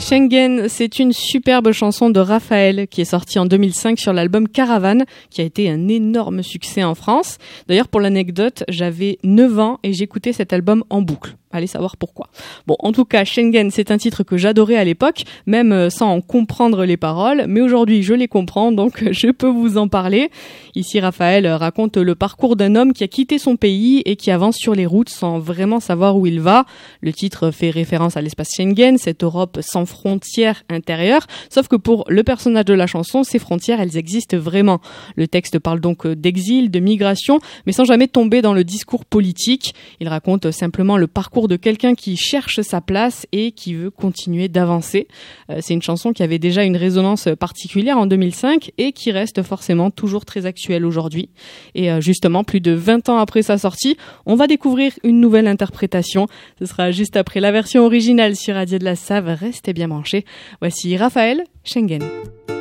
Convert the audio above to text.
Schengen, c'est une superbe chanson de Raphaël qui est sortie en 2005 sur l'album Caravane, qui a été un énorme succès en France. D'ailleurs, pour l'anecdote, j'avais 9 ans et j'écoutais cet album en boucle. Allez savoir pourquoi. Bon, en tout cas, Schengen, c'est un titre que j'adorais à l'époque, même sans en comprendre les paroles, mais aujourd'hui je les comprends, donc je peux vous en parler. Ici, Raphaël raconte le parcours d'un homme qui a quitté son pays et qui avance sur les routes sans vraiment savoir où il va. Le titre fait référence à l'espace Schengen, cette Europe sans frontières intérieures, sauf que pour le personnage de la chanson, ces frontières, elles existent vraiment. Le texte parle donc d'exil, de migration, mais sans jamais tomber dans le discours politique. Il raconte simplement le parcours de quelqu'un qui cherche sa place et qui veut continuer d'avancer. C'est une chanson qui avait déjà une résonance particulière en 2005 et qui reste forcément toujours très actuelle aujourd'hui. Et justement, plus de 20 ans après sa sortie, on va découvrir une nouvelle interprétation. Ce sera juste après la version originale sur Radio de la Save. Restez bien branchés. Voici Raphaël, Schengen.